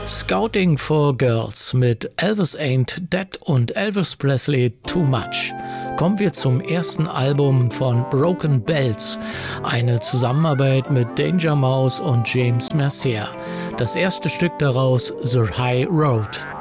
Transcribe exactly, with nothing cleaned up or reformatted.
Scouting for Girls mit Elvis Ain't Dead und Elvis Presley Too Much. Kommen wir zum ersten Album von Broken Bells, eine Zusammenarbeit mit Danger Mouse und James Mercier. Das erste Stück daraus, The High Road.